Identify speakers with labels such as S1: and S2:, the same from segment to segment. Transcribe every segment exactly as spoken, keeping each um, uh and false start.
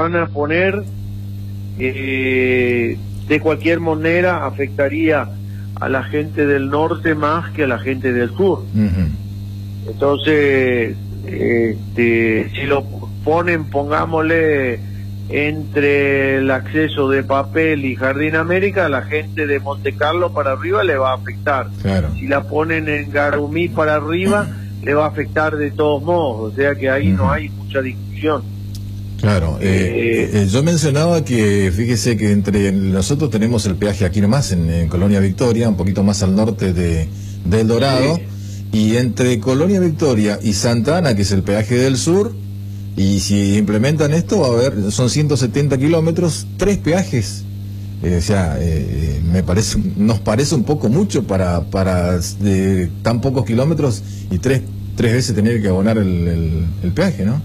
S1: van a poner, eh, de cualquier manera afectaría a la gente del norte más que a la gente del sur. Uh-huh. Entonces, este, si lo ponen, pongámosle, entre el acceso de Papel y Jardín América, la gente de Monte Carlo para arriba le va a afectar. Claro. Si la ponen en Garumí para arriba, uh-huh, le va a afectar de todos modos, o sea que ahí uh-huh, no hay mucha discusión.
S2: Claro, eh, eh, yo mencionaba que, fíjese que entre nosotros tenemos el peaje aquí nomás, en, en Colonia Victoria, un poquito más al norte de, de El Dorado, sí, y entre Colonia Victoria y Santa Ana, que es el peaje del sur, y si implementan esto, va a haber, son ciento setenta kilómetros, tres peajes. Eh, o sea, eh, me parece, nos parece un poco mucho para, para de tan pocos kilómetros y tres, tres veces tener que abonar el, el, el peaje, ¿no?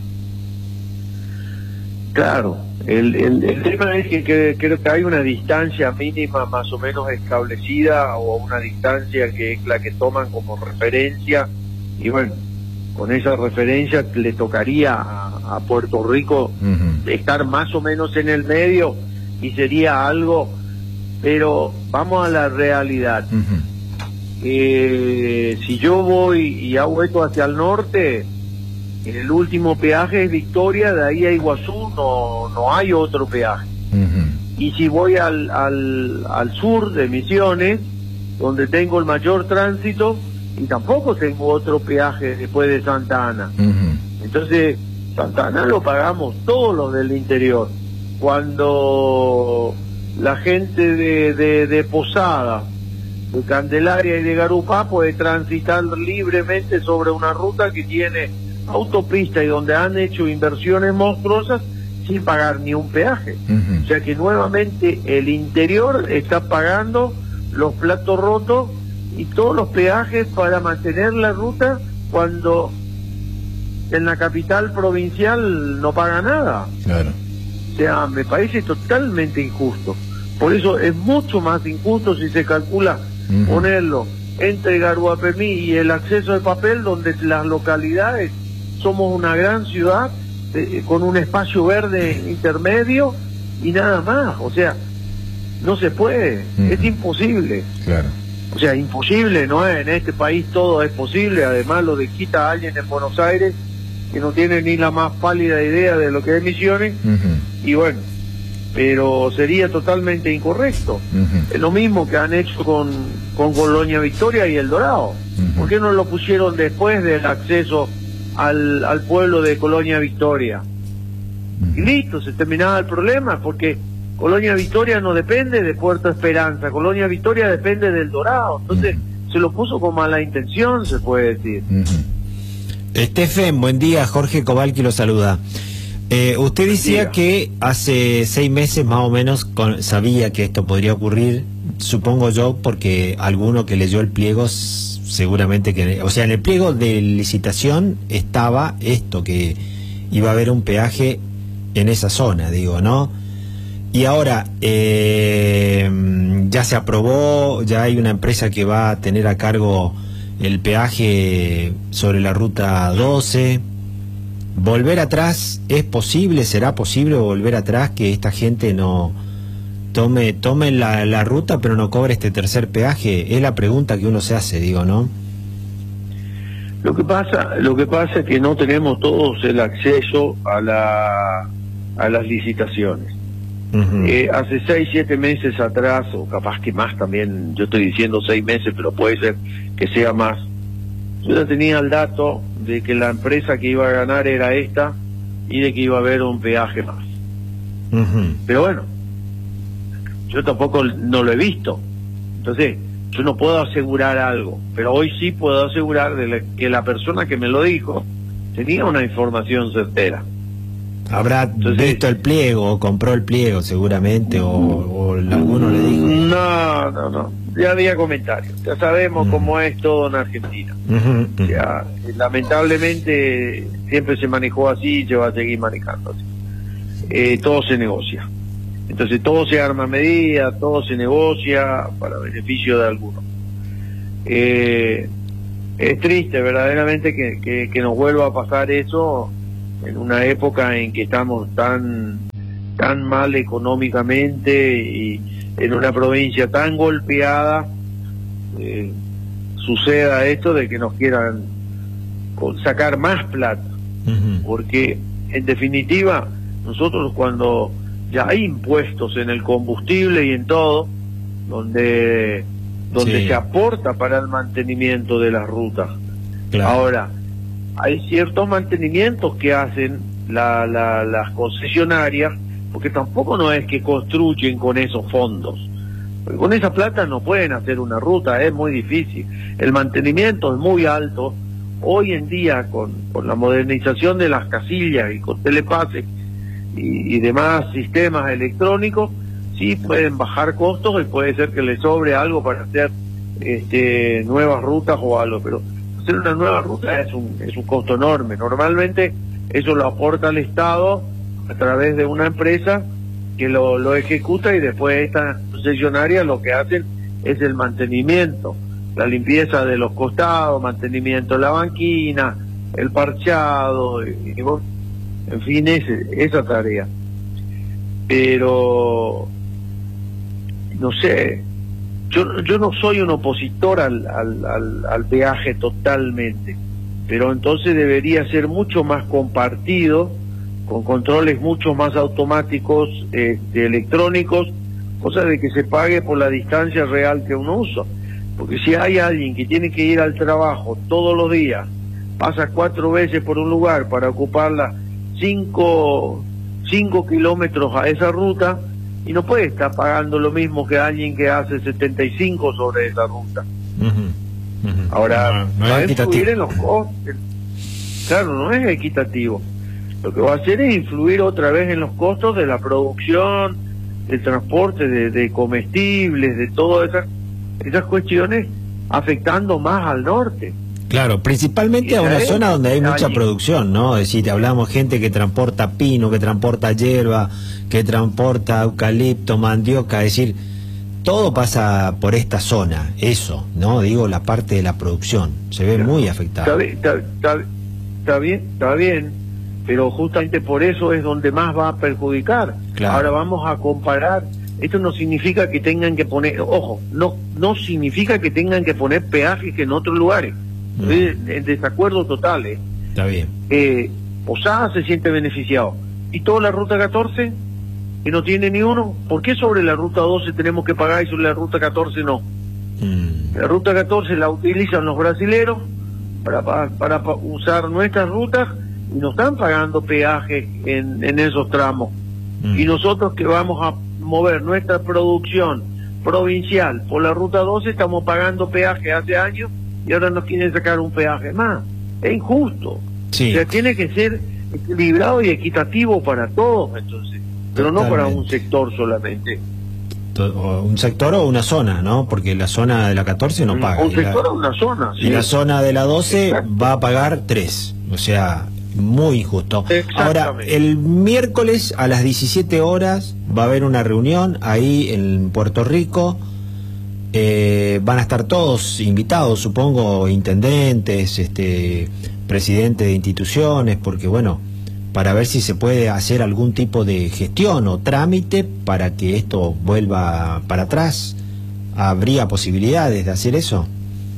S1: Claro, el, el, el tema es que, que creo que hay una distancia mínima más o menos establecida, o una distancia que es la que toman como referencia, y bueno, con esa referencia le tocaría a, a Puerto Rico uh-huh, estar más o menos en el medio, y sería algo, pero vamos a la realidad. Uh-huh. Eh, si yo voy y hago esto hacia el norte, el último peaje es Victoria, de ahí a Iguazú no, no hay otro peaje. Uh-huh. Y si voy al, al, al sur de Misiones, donde tengo el mayor tránsito, y tampoco tengo otro peaje después de Santa Ana. Uh-huh. Entonces, Santa Ana lo pagamos todos los del interior. Cuando la gente de, de, de Posada, de Candelaria y de Garupá puede transitar libremente sobre una ruta que tiene autopista y donde han hecho inversiones monstruosas sin pagar ni un peaje. Uh-huh. O sea que nuevamente el interior está pagando los platos rotos y todos los peajes para mantener la ruta, cuando en la capital provincial no paga nada. Claro. O sea, me parece totalmente injusto. Por eso es mucho más injusto si se calcula uh-huh, ponerlo entre Garuapemí y el acceso de Papel, donde las localidades somos una gran ciudad eh, con un espacio verde intermedio y nada más. O sea, no se puede, uh-huh, es imposible. Claro. O sea, imposible, ¿no? En este país todo es posible. Además lo de quita a alguien en Buenos Aires que no tiene ni la más pálida idea de lo que es Misiones, uh-huh, y bueno, pero sería totalmente incorrecto. Uh-huh. Es lo mismo que han hecho con, con Colonia Victoria y El Dorado. Uh-huh. ¿Por qué no lo pusieron después del acceso al, al pueblo de Colonia Victoria? Uh-huh. Y listo, se terminaba el problema, porque Colonia Victoria no depende de Puerto Esperanza, Colonia Victoria depende del Dorado. Entonces, uh-huh, se lo puso con mala intención, se puede decir.
S3: Uh-huh. Estefen, buen día, Jorge Cobalqui lo saluda. Eh, usted decía Diga. que hace seis meses más o menos con, sabía que esto podría ocurrir, supongo yo, porque alguno que leyó el pliego seguramente que... O sea, en el pliego de licitación estaba esto, que iba a haber un peaje en esa zona, digo, ¿no? Y ahora, eh, ya se aprobó, ya hay una empresa que va a tener a cargo el peaje sobre la ruta doce. ¿Volver atrás es posible? ¿Será posible volver atrás, que esta gente no tome tome la, la ruta pero no cobre este tercer peaje? Es la pregunta que uno se hace, digo, ¿no?
S1: Lo que pasa, lo que pasa es que no tenemos todos el acceso a la a las licitaciones. Uh-huh. Eh, hace seis, siete meses atrás, o capaz que más también, yo estoy diciendo seis meses, pero puede ser que sea más, yo ya tenía el dato de que la empresa que iba a ganar era esta, y de que iba a haber un peaje más. Uh-huh. Pero bueno, yo tampoco no lo he visto, entonces yo no puedo asegurar algo, pero hoy sí puedo asegurar de la, que la persona que me lo dijo tenía una información certera.
S3: Habrá Entonces, visto el pliego, o compró el pliego seguramente, o, o alguno le dijo.
S1: No, no, no, ya había comentarios, ya sabemos uh-huh, cómo es todo en Argentina. Uh-huh, uh-huh. Ya, lamentablemente siempre se manejó así y se va a seguir manejando así. Eh, todo se negocia, entonces todo se arma a medida, todo se negocia para beneficio de algunos. Eh, es triste verdaderamente que, que, que nos vuelva a pasar eso en una época en que estamos tan tan mal económicamente y en una provincia tan golpeada eh, suceda esto de que nos quieran sacar más plata. Uh-huh. Porque en definitiva nosotros cuando ya hay impuestos en el combustible y en todo, donde donde sí. se aporta para el mantenimiento de las rutas. Claro. Ahora, hay ciertos mantenimientos que hacen la, la, las concesionarias, porque tampoco no es que construyen con esos fondos. Porque con esa plata no pueden hacer una ruta, es muy difícil. El mantenimiento es muy alto. Hoy en día, con, con la modernización de las casillas y con telepase y, y demás sistemas electrónicos, sí pueden bajar costos y puede ser que les sobre algo para hacer este, nuevas rutas o algo, pero hacer una nueva ruta es un, es un costo enorme. Normalmente eso lo aporta el Estado a través de una empresa que lo, lo ejecuta, y después estas concesionarias lo que hacen es el mantenimiento, la limpieza de los costados, mantenimiento de la banquina, el parchado, y, y bueno, en fin, ese, esa tarea. Pero no sé, yo yo no soy un opositor al, al, al, al peaje totalmente, pero entonces debería ser mucho más compartido, con controles mucho más automáticos, eh, electrónicos, cosa de que se pague por la distancia real que uno usa. Porque si hay alguien que tiene que ir al trabajo todos los días, pasa cuatro veces por un lugar para ocuparla cinco, cinco kilómetros a esa ruta, y no puede estar pagando lo mismo que alguien que hace setenta y cinco sobre esa ruta. Uh-huh. Uh-huh. Ahora, no, no va a influir en los costos. Claro, no es equitativo. Lo que va a hacer es influir otra vez en los costos de la producción, del transporte, de, de comestibles, de todas esas, esas cuestiones, afectando más al norte.
S3: Claro, principalmente a una zona donde hay mucha producción, ¿no? Es decir, hablamos gente que transporta pino, que transporta hierba, que transporta eucalipto, mandioca, es decir, todo pasa por esta zona, eso, ¿no? Digo, la parte de la producción, se ve claro. muy afectada.
S1: Está, está, está, está bien, está bien, pero justamente por eso es donde más va a perjudicar. Claro. Ahora vamos a comparar, esto no significa que tengan que poner, ojo, no, no significa que tengan que poner peajes que en otros lugares. No. En desacuerdo total, ¿eh?
S3: Está bien.
S1: Eh, Posadas se siente beneficiado. ¿Y toda la ruta catorce? ¿Que no tiene ni uno? ¿Por qué sobre la ruta doce tenemos que pagar y sobre la ruta catorce no? Mm. La ruta catorce la utilizan los brasileros para, para, para usar nuestras rutas y nos están pagando peajes en, en esos tramos. Mm. Y nosotros que vamos a mover nuestra producción provincial por la ruta doce estamos pagando peaje hace años, y ahora nos quieren sacar un peaje más. Es injusto. Sí. O sea, tiene que ser equilibrado y equitativo para todos, entonces, pero Totalmente. no para un sector solamente.
S3: Un sector o una zona, ¿no? Porque la zona de la catorce no paga.
S1: Un sector la, o una zona, sí.
S3: Y la zona de la doce Exacto. va a pagar tres. O sea, muy injusto. Ahora, el miércoles a las diecisiete horas va a haber una reunión ahí en Puerto Rico. Eh, van a estar todos invitados, supongo, intendentes, este, presidentes de instituciones, porque bueno, para ver si se puede hacer algún tipo de gestión o trámite para que esto vuelva para atrás. ¿Habría posibilidades de hacer eso?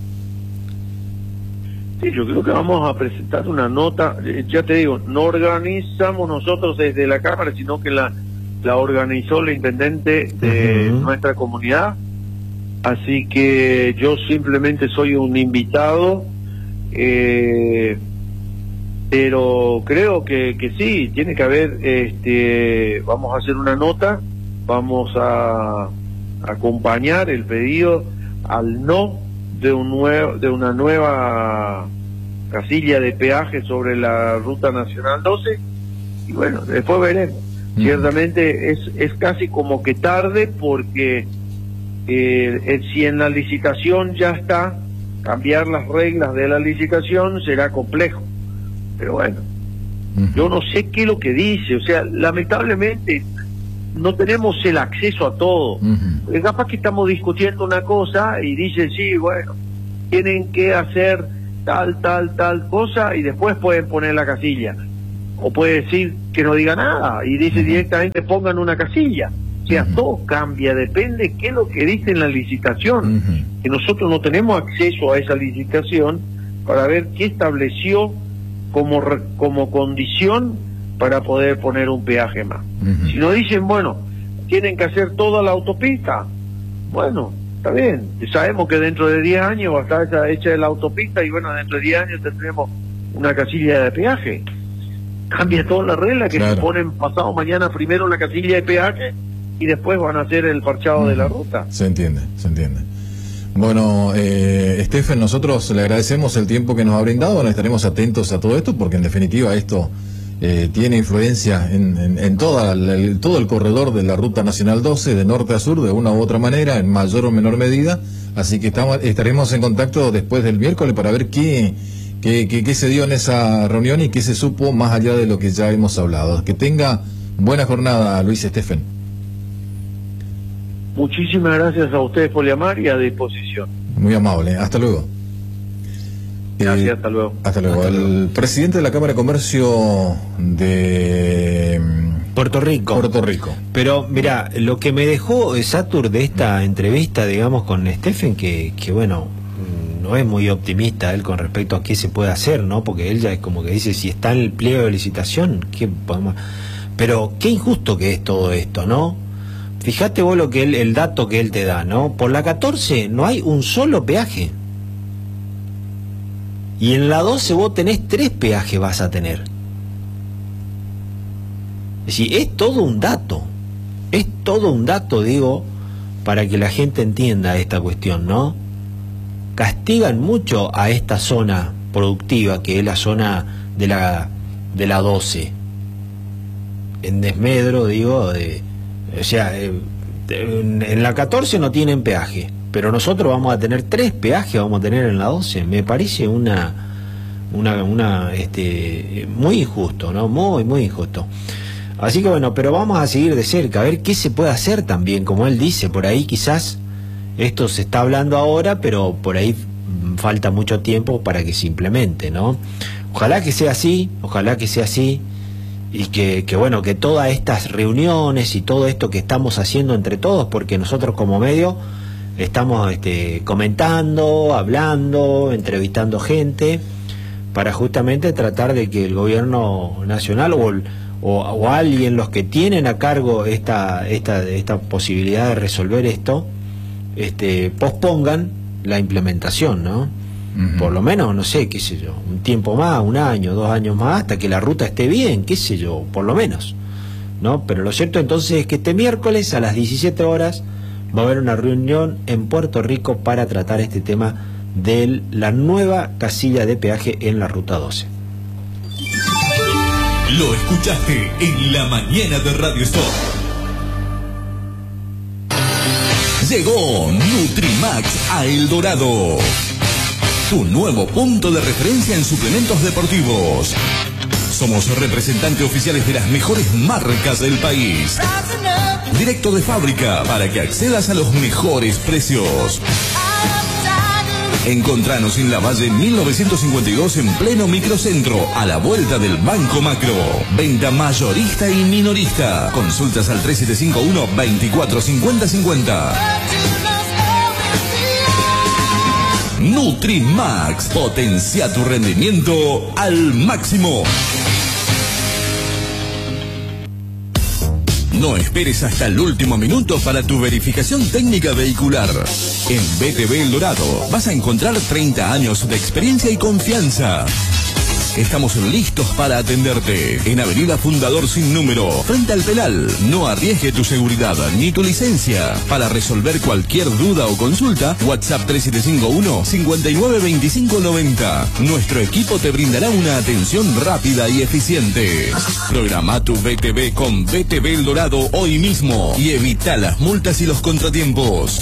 S1: Sí, yo creo que vamos a presentar una nota, ya te digo, no organizamos nosotros desde la Cámara, sino que la, la organizó el intendente de uh-huh. nuestra comunidad. Así que yo simplemente soy un invitado, eh, pero creo que, que sí, tiene que haber, este, vamos a hacer una nota, vamos a acompañar el pedido al no de un nuevo, de una nueva casilla de peaje sobre la Ruta Nacional doce, y bueno, después veremos. Mm. Ciertamente es, es casi como que tarde, porque Eh, eh, si en la licitación ya está, cambiar las reglas de la licitación será complejo, pero bueno, uh-huh. yo no sé qué es lo que dice, o sea, lamentablemente no tenemos el acceso a todo. Uh-huh. Eh, capaz que estamos discutiendo una cosa y dicen, sí, bueno, tienen que hacer tal, tal, tal cosa, y después pueden poner la casilla. o puede decir que no diga nada y dice directamente pongan una casilla. O sea, uh-huh. todo cambia, depende qué es lo que dice en la licitación, uh-huh. que nosotros no tenemos acceso a esa licitación para ver qué estableció como como condición para poder poner un peaje más. Uh-huh. Si nos dicen, bueno, tienen que hacer toda la autopista, bueno, está bien, sabemos que dentro de diez años va a estar hecha, hecha la autopista y bueno, dentro de diez años tendremos una casilla de peaje. Cambia toda la regla, que claro. se ponen pasado mañana primero la casilla de peaje y después van a hacer el parchado uh-huh. de la ruta.
S2: Se entiende, se entiende. Bueno, eh, Stephen, nosotros le agradecemos el tiempo que nos ha brindado, bueno, estaremos atentos a todo esto porque en definitiva esto eh, tiene influencia en, en, en toda el, todo el corredor de la Ruta Nacional doce, de norte a sur, de una u otra manera, en mayor o menor medida, así que estamos, estaremos en contacto después del miércoles para ver qué, qué, qué, qué se dio en esa reunión y qué se supo más allá de lo que ya hemos hablado. Que tenga buena jornada, Luis Stephen.
S1: Muchísimas gracias a ustedes por llamar y a disposición.
S2: Muy amable, hasta luego.
S1: Gracias, eh, hasta luego.
S2: Hasta luego. Hasta luego. El presidente de la Cámara de Comercio de
S3: Puerto Rico.
S2: Puerto Rico.
S3: Pero mira, lo que me dejó Satur de esta entrevista, digamos, con Stephen, que, que bueno, no es muy optimista él con respecto a qué se puede hacer, ¿no? Porque él ya es como que dice, si está en el pliego de licitación, ¿qué podemos? Pero qué injusto que es todo esto, ¿no? Fíjate vos lo que él, el dato que él te da, ¿no? Por la catorce no hay un solo peaje. Y en la doce vos tenés tres peajes, vas a tener. Es decir, es todo un dato. Es todo un dato, digo, para que la gente entienda esta cuestión, ¿no? Castigan mucho a esta zona productiva, que es la zona de la, de la doce. En desmedro, digo, de... O sea, eh, en la catorce no tienen peaje, pero nosotros vamos a tener tres peajes, vamos a tener en la doce. Me parece una, una, una, este, muy injusto, ¿no? Muy, muy injusto. Así que bueno, pero vamos a seguir de cerca, a ver qué se puede hacer también, como él dice, por ahí quizás esto se está hablando ahora, pero por ahí falta mucho tiempo para que se implemente, ¿no? Ojalá que sea así, ojalá que sea así. Y que, que bueno, que todas estas reuniones y todo esto que estamos haciendo entre todos, porque nosotros como medio estamos este, comentando, hablando, entrevistando gente, para justamente tratar de que el gobierno nacional o, el, o, o alguien, los que tienen a cargo esta, esta, esta posibilidad de resolver esto, este, pospongan la implementación, ¿no? Por lo menos, no sé, qué sé yo, un tiempo más, un año, dos años más, hasta que la ruta esté bien, qué sé yo, por lo menos, ¿no? Pero lo cierto entonces es que este miércoles a las diecisiete horas va a haber una reunión en Puerto Rico para tratar este tema de la nueva casilla de peaje en la Ruta doce.
S4: Lo escuchaste en la mañana de Radio Stop. Llegó Nutrimax a El Dorado, tu nuevo punto de referencia en suplementos deportivos. Somos representantes oficiales de las mejores marcas del país. Directo de fábrica para que accedas a los mejores precios. Encontranos en la Valle mil novecientos cincuenta y dos en pleno microcentro, a la vuelta del Banco Macro. Venta mayorista y minorista. Consultas al tres siete cinco uno, veinticuatro cincuenta cincuenta. Nutrimax, potencia tu rendimiento al máximo. No esperes hasta el último minuto para tu verificación técnica vehicular. En B T V El Dorado vas a encontrar treinta años de experiencia y confianza. Estamos listos para atenderte. En Avenida Fundador Sin Número, frente al penal. No arriesgue tu seguridad ni tu licencia. Para resolver cualquier duda o consulta, WhatsApp tres siete cinco uno, cinco nueve dos cinco nueve cero. Nuestro equipo te brindará una atención rápida y eficiente. Programa tu B T V con B T V El Dorado hoy mismo y evita las multas y los contratiempos.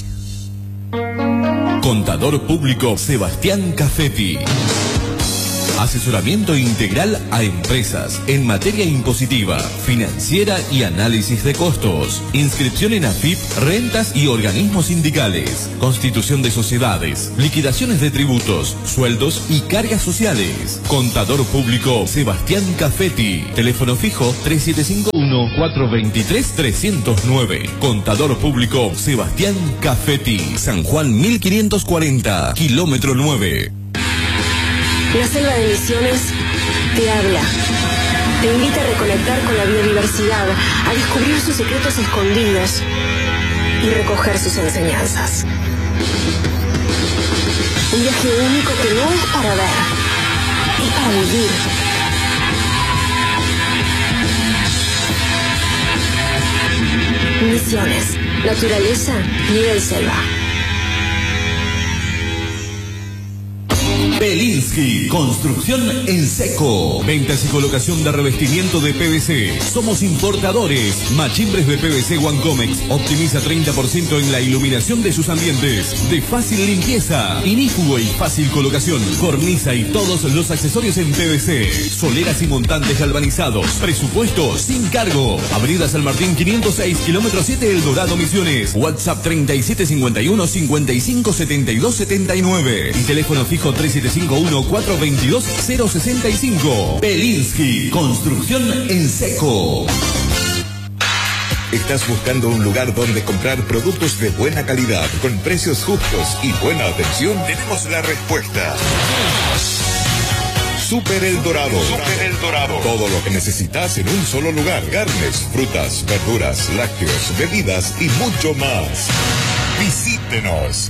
S4: Contador Público Sebastián Cafetti. Asesoramiento integral a empresas en materia impositiva, financiera y análisis de costos. Inscripción en A F I P, rentas y organismos sindicales. Constitución de sociedades, liquidaciones de tributos, sueldos y cargas sociales. Contador público Sebastián Cafetti. Teléfono fijo tres siete cinco uno, cuatro dos tres, tres cero nueve. Contador público Sebastián Cafetti. San Juan mil quinientos cuarenta, kilómetro nueve.
S5: La selva de Misiones te habla. Te invita a reconectar con la biodiversidad, a descubrir sus secretos escondidos y recoger sus enseñanzas. Un viaje único que no es para ver, es para vivir. Misiones, naturaleza, nivel selva.
S4: Belinsky, construcción en seco. Ventas y colocación de revestimiento de P V C. Somos importadores. Machimbres de P V C Wancomex. Optimiza treinta por ciento en la iluminación de sus ambientes. De fácil limpieza. Inífugo y fácil colocación. Cornisa y todos los accesorios en P V C. Soleras y montantes galvanizados. Presupuesto sin cargo. Avenida San Martín quinientos seis, kilómetro siete, El Dorado, Misiones. WhatsApp treinta y siete cincuenta y uno, cincuenta y cinco setenta y dos setenta y nueve. Y teléfono fijo tres siete cinco uno, cuatro dos dos, cero sesenta y cinco. Belinsky, construcción en seco.
S6: ¿Estás buscando un lugar donde comprar productos de buena calidad, con precios justos y buena atención? Tenemos la respuesta. Super El Dorado. Super El Dorado. Todo lo que necesitas en un solo lugar. Carnes, frutas, verduras, lácteos, bebidas y mucho más. Visítenos.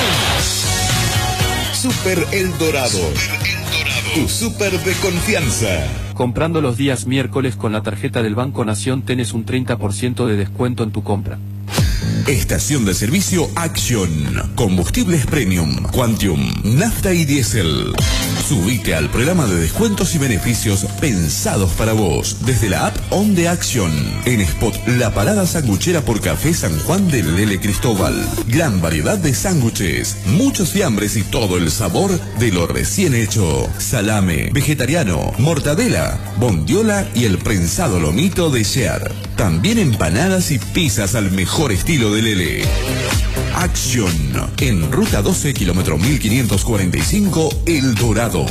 S6: Super El Dorado. Super El Dorado. Tu super de confianza.
S7: Comprando los días miércoles con la tarjeta del Banco Nación tenés un treinta por ciento de descuento en tu compra.
S4: Estación de servicio Action. Combustibles Premium, Quantium, nafta y diésel. Subite al programa de descuentos y beneficios pensados para vos desde la app On de Action. En Spot, la parada sanguchera por Café San Juan de Lele Cristóbal. Gran variedad de sándwiches, muchos fiambres y todo el sabor de lo recién hecho. Salame, vegetariano, mortadela, bondiola y el prensado lomito de Shear. También empanadas y pizzas al mejor estilo de Lele. Action, en Ruta doce, kilómetro mil quinientos cuarenta y cinco, El Dorado.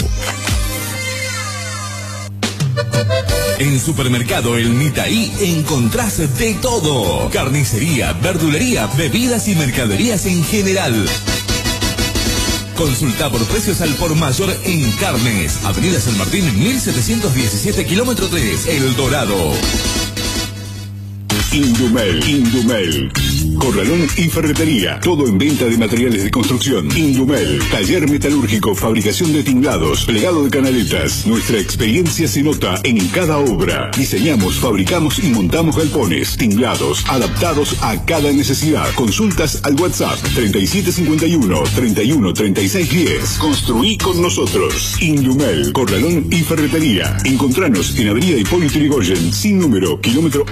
S4: En Supermercado El Nitaí encontrás de todo. Carnicería, verdulería, bebidas y mercaderías en general. Consulta por precios al por mayor en carnes. Avenida San Martín mil setecientos diecisiete, kilómetro tres, El Dorado.
S8: Indumel, Indumel. Corralón y ferretería. Todo en venta de materiales de construcción. Indumel. Taller metalúrgico, fabricación de tinglados, plegado de canaletas. Nuestra experiencia se nota en cada obra. Diseñamos, fabricamos y montamos galpones, tinglados, adaptados a cada necesidad. Consultas al WhatsApp treinta y siete cincuenta y uno, treinta y uno, treinta y seis diez. Construí con nosotros. Indumel, Corralón y ferretería. Encontranos en Avenida Hipólito Yrigoyen, sin número, kilómetro